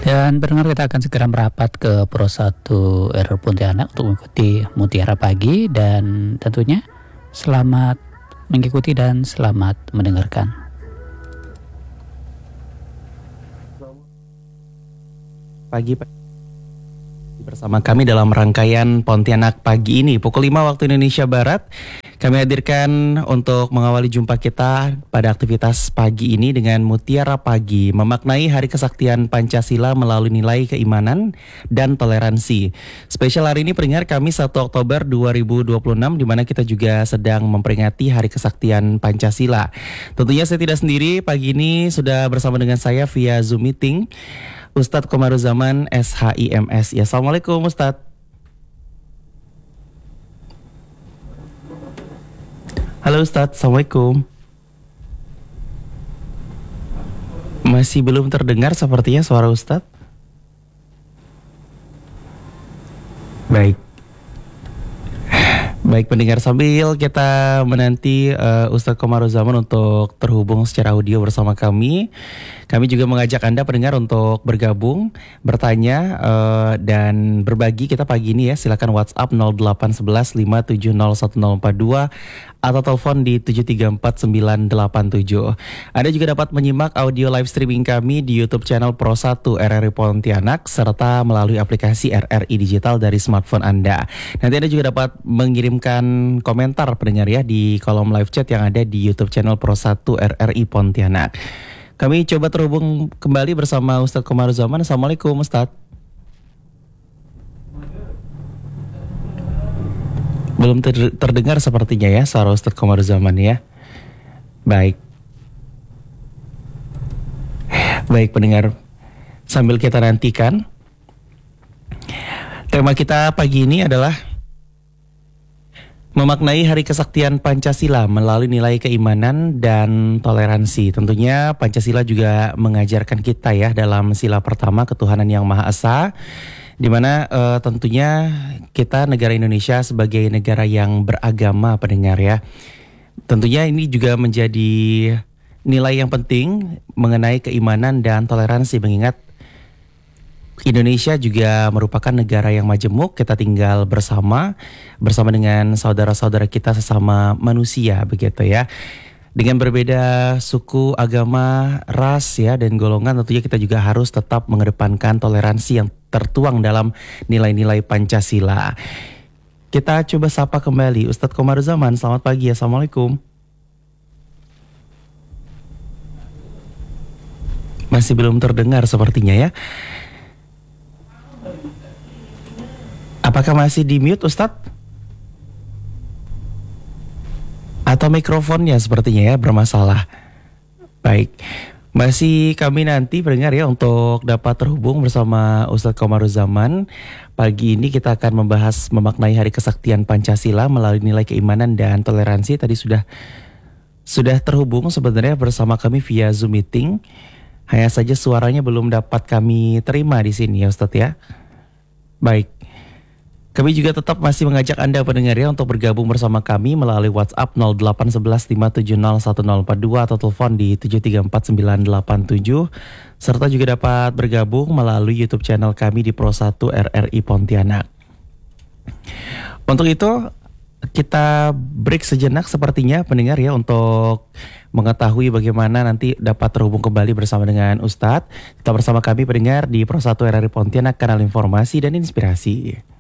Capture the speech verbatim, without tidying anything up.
Dan pendengar, kita akan segera merapat ke Pro satu R R Pontianak untuk mengikuti Mutiara Pagi, dan tentunya selamat mengikuti dan selamat mendengarkan. Pagi bersama kami dalam rangkaian Pontianak Pagi ini pukul lima waktu Indonesia Barat. Kami hadirkan untuk mengawali jumpa kita pada aktivitas pagi ini dengan Mutiara Pagi, memaknai Hari Kesaktian Pancasila melalui nilai keimanan dan toleransi. Spesial hari ini pendengar, Kamis satu Oktober dua ribu dua puluh enam, di mana kita juga sedang memperingati Hari Kesaktian Pancasila. Tentunya saya tidak sendiri, pagi ini sudah bersama dengan saya via Zoom meeting Ustadz Komaruzaman S H I M S. Ya, Assalamualaikum Ustadz. Halo Ustadz, Assalamualaikum. Masih belum terdengar sepertinya suara Ustadz. Baik. Baik pendengar, sambil kita menanti uh, Ustadz Komaruzaman untuk terhubung secara audio bersama kami, kami juga mengajak Anda pendengar untuk bergabung, bertanya uh, dan berbagi kita pagi ini ya. Silakan WhatsApp nol delapan satu satu lima tujuh nol satu nol empat dua atau telepon di tujuh tiga empat sembilan delapan tujuh. Anda juga dapat menyimak audio live streaming kami di YouTube channel Pro satu R R I Pontianak serta melalui aplikasi R R I Digital dari smartphone Anda. Nanti Anda juga dapat mengirimkan komentar pendengar ya di kolom live chat yang ada di YouTube channel Pro satu R R I Pontianak. Kami coba terhubung kembali bersama Ustadz Komaruzaman. Assalamualaikum Ustadz. Belum ter- terdengar sepertinya ya suara Ustadz Komaruzaman ya. Baik. Baik pendengar, sambil kita nantikan, tema kita pagi ini adalah memaknai Hari Kesaktian Pancasila melalui nilai keimanan dan toleransi. Tentunya Pancasila juga mengajarkan kita ya dalam sila pertama ketuhanan yang Maha Esa, di mana uh, tentunya kita negara Indonesia sebagai negara yang beragama pendengar ya. Tentunya ini juga menjadi nilai yang penting mengenai keimanan dan toleransi, mengingat Indonesia juga merupakan negara yang majemuk. Kita tinggal bersama bersama dengan saudara-saudara kita sesama manusia begitu ya. Dengan berbeda suku, agama, ras ya dan golongan, tentunya kita juga harus tetap mengedepankan toleransi yang tertuang dalam nilai-nilai Pancasila. Kita coba sapa kembali Ustadz Komaruzaman. Selamat pagi, Assalamualaikum. Masih belum terdengar sepertinya ya. Apakah masih di mute Ustadz? Atau mikrofonnya sepertinya ya bermasalah. Baik, masih kami nanti pendengar ya untuk dapat terhubung bersama Ustadz Komaruzaman. Pagi ini kita akan membahas memaknai Hari Kesaktian Pancasila melalui nilai keimanan dan toleransi. Tadi sudah sudah terhubung sebenarnya bersama kami via Zoom meeting. Hanya saja suaranya belum dapat kami terima di sini ya Ustadz ya. Baik. Kami juga tetap masih mengajak Anda pendengar ya untuk bergabung bersama kami melalui WhatsApp nol delapan satu satu lima tujuh nol satu nol empat dua atau telepon di tujuh tiga empat sembilan delapan tujuh, serta juga dapat bergabung melalui YouTube channel kami di Pro satu R R I Pontianak. Untuk itu kita break sejenak sepertinya pendengar ya, untuk mengetahui bagaimana nanti dapat terhubung kembali bersama dengan Ustadz. Kita bersama kami pendengar di Pro satu R R I Pontianak, kanal informasi dan inspirasi.